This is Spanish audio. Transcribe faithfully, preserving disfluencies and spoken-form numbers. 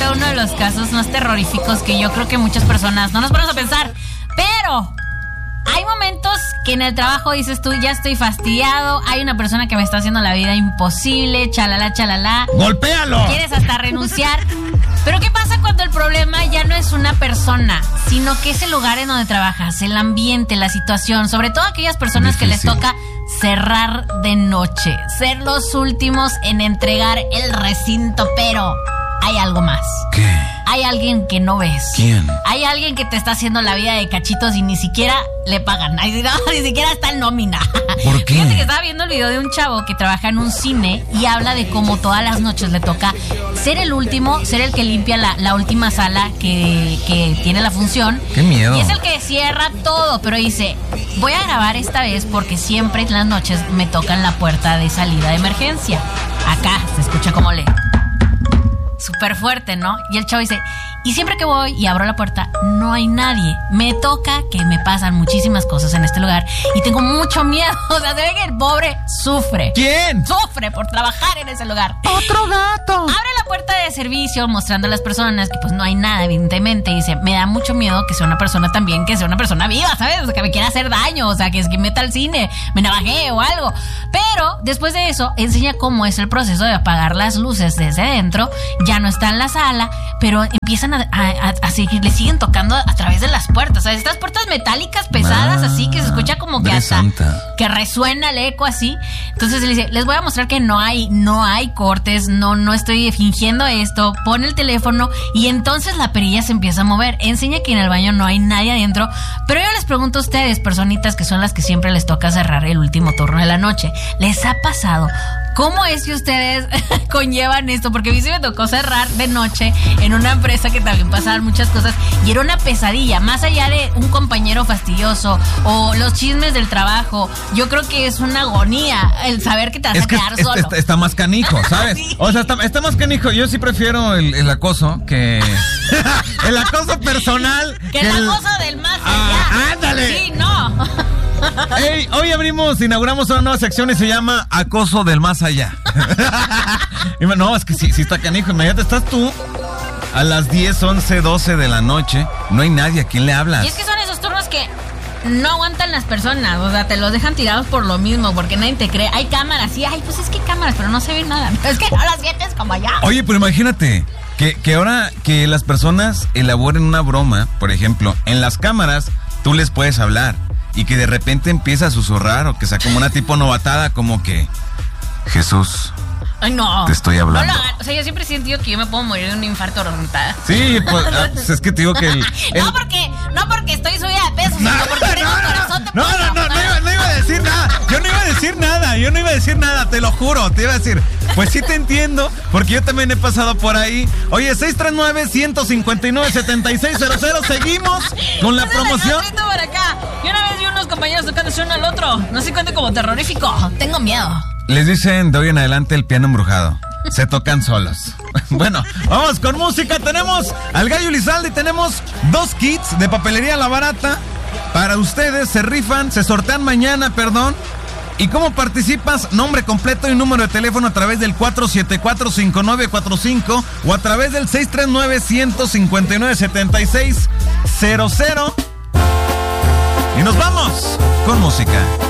a uno de los casos más terroríficos que yo creo que muchas personas no nos ponemos a pensar. Pero hay momentos que en el trabajo dices tú, ya estoy fastidiado, hay una persona que me está haciendo la vida imposible, chalala, chalala. ¡Golpéalo! Quieres hasta renunciar. Pero ¿qué pasa cuando el problema ya no es una persona, sino que es el lugar en donde trabajas, el ambiente, la situación? Sobre todo aquellas personas Difícil. que les toca cerrar de noche, ser los últimos en entregar el recinto, pero hay algo más. ¿Qué? Hay alguien que no ves. ¿Quién? Hay alguien que te está haciendo la vida de cachitos y ni siquiera le pagan. Ay, no, ni siquiera está en nómina. ¿Por qué? Fíjate que estaba viendo el video de un chavo que trabaja en un cine y habla de cómo todas las noches le toca ser el último, ser el que limpia la, la última sala que, que tiene la función. ¡Qué miedo! Y es el que cierra todo, pero dice, voy a grabar esta vez porque siempre en las noches me tocan la puerta de salida de emergencia. Acá se escucha como le... Súper fuerte, ¿no? Y el chavo dice, y siempre que voy y abro la puerta, no hay nadie. Me toca que me pasan muchísimas cosas en este lugar y tengo mucho miedo. O sea, se ve que el pobre sufre. ¿Quién? Sufre por trabajar en ese lugar. ¡Otro gato! Abre la puerta de servicio mostrando a las personas que pues no hay nada, evidentemente. Y dice, me da mucho miedo que sea una persona también, que sea una persona viva, ¿sabes? O sea, que me quiera hacer daño, o sea, que es que meta al cine, me navajee o algo. Pero después de eso, enseña cómo es el proceso de apagar las luces desde dentro. Ya no está en la sala, pero empiezan a, a, a seguir, le siguen tocando a través de las puertas. O sea, estas puertas metálicas pesadas, así que se escucha como que hasta Santa. que resuena el eco así. Entonces le dice, les voy a mostrar que no hay, no hay cortes, no, no estoy fingiendo esto. Pone el teléfono y entonces la perilla se empieza a mover. Enseña que en el baño no hay nadie adentro. Pero yo les pregunto a ustedes, personitas que son las que siempre les toca cerrar el último turno de la noche, ¿les ha pasado? ¿Cómo es que ustedes conllevan esto? Porque a mí sí me tocó cerrar de noche en una empresa que también pasaban muchas cosas y era una pesadilla. Más allá de un compañero fastidioso o los chismes del trabajo, yo creo que es una agonía el saber que te vas es a que quedar es, solo. Está, está más canijo, ¿sabes? Sí. O sea, está, está más canijo. Yo sí prefiero el, el acoso que... el acoso personal. Que el acoso del más allá. Ah, ¡ándale! Sí, no. Hey, hoy abrimos, inauguramos una nueva sección y se llama Acoso del Más Allá. No, es que sí, sí está canijo. Imagínate, estás tú a las diez, once, doce de la noche. No hay nadie. ¿A quién le hablas? Y es que son esos turnos que no aguantan las personas. O sea, te los dejan tirados por lo mismo, porque nadie te cree. Hay cámaras, sí, ay, pues es que hay cámaras, pero no se ve nada. Es que no las sientes como allá. Oye, pero imagínate que, que ahora que las personas elaboren una broma, por ejemplo, en las cámaras tú les puedes hablar y que de repente empieza a susurrar o que sea como una tipo novatada, como que Jesús, ay, no. te estoy hablando. No lo hagan. O sea, yo siempre he sentido que yo me puedo morir de un infarto rontada. Sí, pues, ah, pues es que te digo que el, el... No porque, no porque estoy subida de peso, sino No, porque no, tengo no, corazón de no, pollo. no, no, no iba, no iba a decir nada. Yo no iba a decir nada, yo no iba a decir nada, te lo juro. Te iba a decir, pues sí te entiendo, porque yo también he pasado por ahí. Oye, seis tres nueve, uno cinco nueve, siete seis cero cero. Seguimos con la promoción. Por acá. Yo una vez vi unos compañeros tocándose uno al otro. No se cuente como terrorífico. Tengo miedo. Les dicen de hoy en adelante el piano embrujado. Se tocan solos. Bueno, vamos con música. Tenemos al Gallo Lizalde, tenemos dos kits de papelería a la barata. Para ustedes se rifan, se sortean mañana, perdón. ¿Y cómo participas? Nombre completo y número de teléfono a través del cuatro siete cuatro, cinco nueve cuatro cinco o a través del seis tres nueve, uno cinco nueve, siete seis cero cero. Y nos vamos con música.